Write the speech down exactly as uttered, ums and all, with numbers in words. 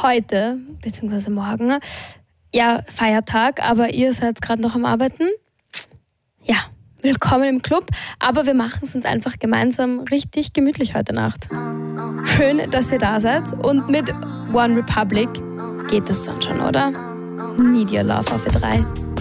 heute, beziehungsweise morgen, ja, Feiertag, aber ihr seid gerade noch am Arbeiten. Ja, willkommen im Club, aber wir machen es uns einfach gemeinsam richtig gemütlich heute Nacht. Schön, dass ihr da seid und mit One Republic geht es dann schon, oder? Need Your Love auf E drei.